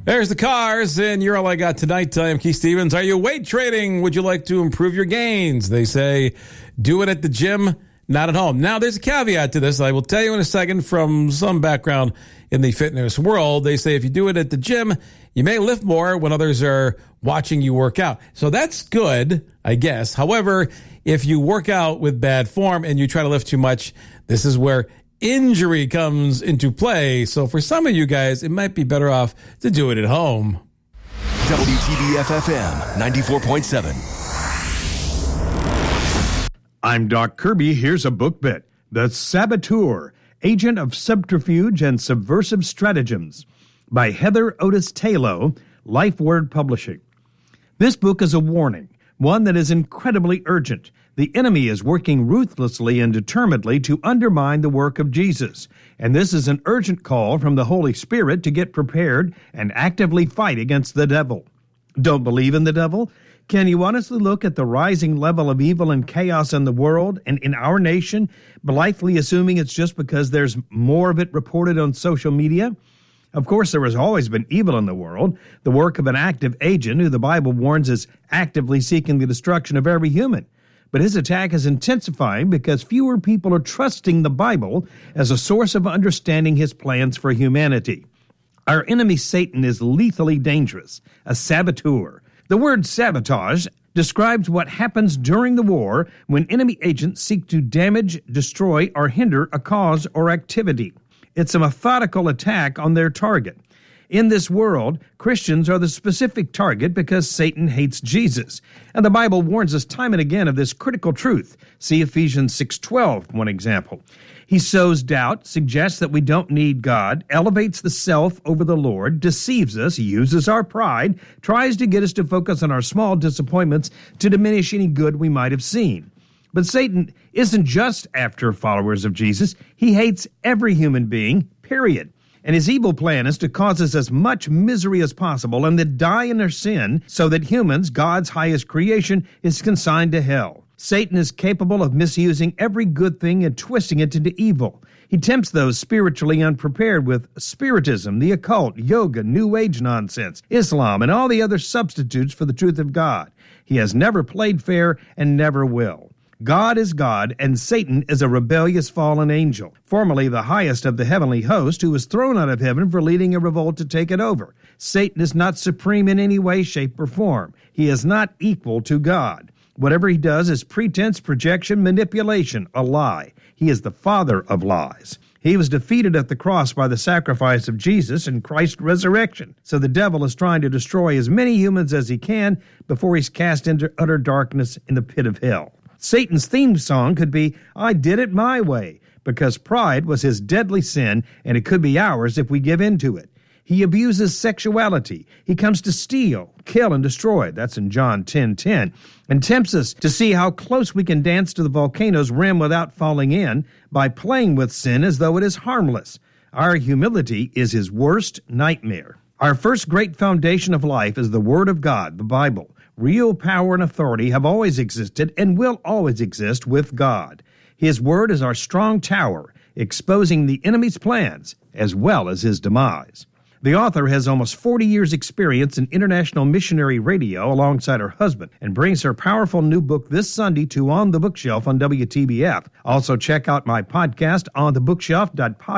There's the Cars, and you're all I got tonight. I'm Keith Stevens. Are you weight training? Would you like to improve your gains? They say, do it at the gym, not at home. Now, there's a caveat to this. I will tell you in a second from some background in the fitness world. They say if you do it at the gym, you may lift more when others are watching you work out. So that's good, I guess. However, if you work out with bad form and you try to lift too much, this is where injury comes into play. So for some of you guys, it might be better off to do it at home. WTBF-FM 94.7. I'm Doc Kirby. Here's a book bit. The Saboteur, Agent of Subterfuge and Subversive Stratagems by Heather Otis Tayloe, LifeWord Publishing. This book is a warning, one that is incredibly urgent. The enemy is working ruthlessly and determinedly to undermine the work of Jesus, and this is an urgent call from the Holy Spirit to get prepared and actively fight against the devil. Don't believe in the devil? Can you honestly look at the rising level of evil and chaos in the world and in our nation, blithely assuming it's just because there's more of it reported on social media? Of course, there has always been evil in the world, the work of an active agent who the Bible warns is actively seeking the destruction of every human. But his attack is intensifying because fewer people are trusting the Bible as a source of understanding his plans for humanity. Our enemy Satan is lethally dangerous, a saboteur. The word sabotage describes what happens during the war when enemy agents seek to damage, destroy, or hinder a cause or activity. It's a methodical attack on their target. In this world, Christians are the specific target because Satan hates Jesus. And the Bible warns us time and again of this critical truth. See Ephesians 6:12, one example. He sows doubt, suggests that we don't need God, elevates the self over the Lord, deceives us, uses our pride, tries to get us to focus on our small disappointments to diminish any good we might have seen. But Satan isn't just after followers of Jesus. He hates every human being, period. And his evil plan is to cause us as much misery as possible and to die in their sin so that humans, God's highest creation, is consigned to hell. Satan is capable of misusing every good thing and twisting it into evil. He tempts those spiritually unprepared with spiritism, the occult, yoga, New Age nonsense, Islam, and all the other substitutes for the truth of God. He has never played fair and never will. God is God, and Satan is a rebellious fallen angel, formerly the highest of the heavenly host, who was thrown out of heaven for leading a revolt to take it over. Satan is not supreme in any way, shape, or form. He is not equal to God. Whatever he does is pretense, projection, manipulation, a lie. He is the father of lies. He was defeated at the cross by the sacrifice of Jesus and Christ's resurrection. So the devil is trying to destroy as many humans as he can before he's cast into utter darkness in the pit of hell. Satan's theme song could be, I did it my way, because pride was his deadly sin, and it could be ours if we give in to it. He abuses sexuality. He comes to steal, kill, and destroy. That's in John 10:10. And tempts us to see how close we can dance to the volcano's rim without falling in by playing with sin as though it is harmless. Our humility is his worst nightmare. Our first great foundation of life is the Word of God, the Bible. Real power and authority have always existed and will always exist with God. His Word is our strong tower, exposing the enemy's plans as well as his demise. The author has almost 40 years' experience in international missionary radio alongside her husband and brings her powerful new book this Sunday to On the Bookshelf on WTBF. Also check out my podcast, onthebookshelf.podcast.